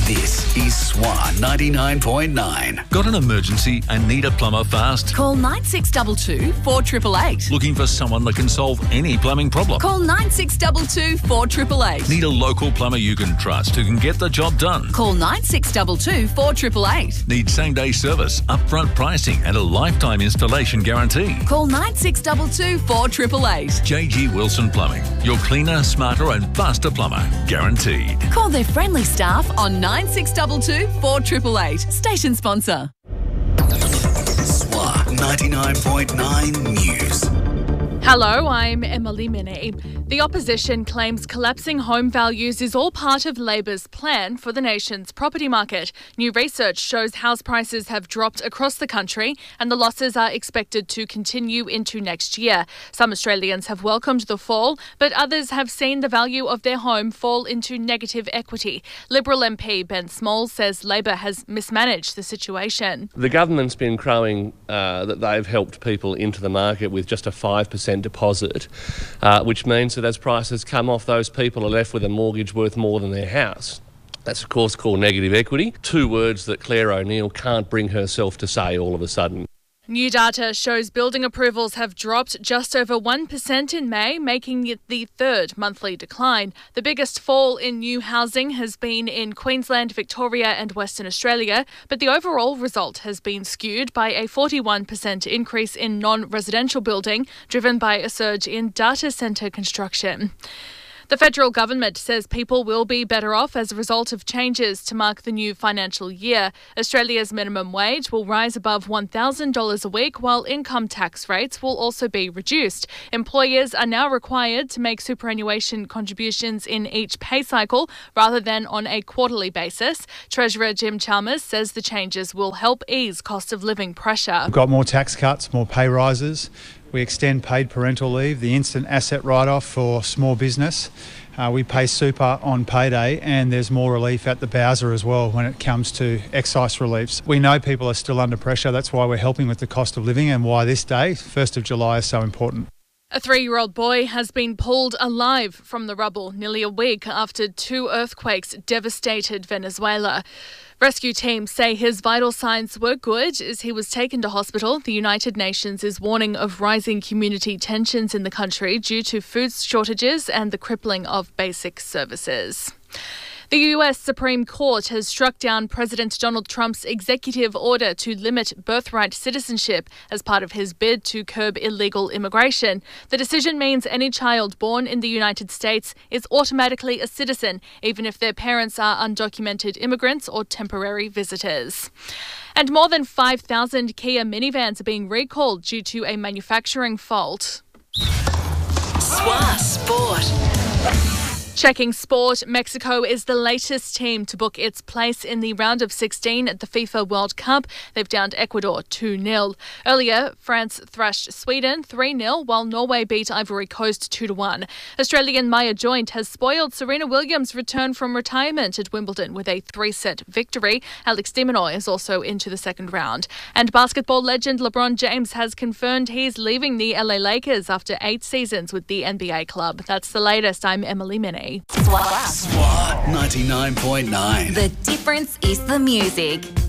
This is SWA 99.9. Got an emergency and need a plumber fast? Call 9622 4888. Looking for someone that can solve any plumbing problem? Call 9622 4888. Need a local plumber you can trust who can get the job done? Call 9622 4888. Need same-day service, upfront pricing and a lifetime installation guarantee? Call 9622 4888. JG Wilson Plumbing. Your cleaner, smarter and faster plumber. Guaranteed. Call their friendly staff on 9622 4888. Station sponsor. SWA 99.9 News. Hello, I'm Emily Minnie. The opposition claims collapsing home values is all part of Labor's plan for the nation's property market. New research shows house prices have dropped across the country and the losses are expected to continue into next year. Some Australians have welcomed the fall, but others have seen the value of their home fall into negative equity. Liberal MP Ben Small says Labor has mismanaged the situation. The government's been crowing that they've helped people into the market with just a 5% deposit, which means that as prices come off, those people are left with a mortgage worth more than their house. That's of course called negative equity. Two words that Claire O'Neill can't bring herself to say all of a sudden. New data shows building approvals have dropped just over 1% in May, making it the third monthly decline. The biggest fall in new housing has been in Queensland, Victoria and Western Australia, but the overall result has been skewed by a 41% increase in non-residential building, driven by a surge in data centre construction. The federal government says people will be better off as a result of changes to mark the new financial year. Australia's minimum wage will rise above $1,000 a week, while income tax rates will also be reduced. Employers are now required to make superannuation contributions in each pay cycle rather than on a quarterly basis. Treasurer Jim Chalmers says the changes will help ease cost of living pressure. We've got more tax cuts, more pay rises. We extend paid parental leave, the instant asset write-off for small business. We pay super on payday, and there's more relief at the Bowser as well when it comes to excise reliefs. We know people are still under pressure. That's why we're helping with the cost of living and why this day, 1st of July, is so important. A 3-year-old boy has been pulled alive from the rubble nearly a week after 2 earthquakes devastated Venezuela. Rescue teams say his vital signs were good as he was taken to hospital. The United Nations is warning of rising community tensions in the country due to food shortages and the crippling of basic services. The US Supreme Court has struck down President Donald Trump's executive order to limit birthright citizenship as part of his bid to curb illegal immigration. The decision means any child born in the United States is automatically a citizen, even if their parents are undocumented immigrants or temporary visitors. And more than 5,000 Kia minivans are being recalled due to a manufacturing fault. SWA Sport. Checking sport, Mexico is the latest team to book its place in the round of 16 at the FIFA World Cup. They've downed Ecuador 2-0. Earlier, France thrashed Sweden 3-0, while Norway beat Ivory Coast 2-1. Australian Maya Joint has spoiled Serena Williams' return from retirement at Wimbledon with a 3-set victory. Alex de Minaur is also into the second round. And basketball legend LeBron James has confirmed he's leaving the LA Lakers after 8 seasons with the NBA club. That's the latest. I'm Emily Minnie. SWA 99.9. The difference is the music.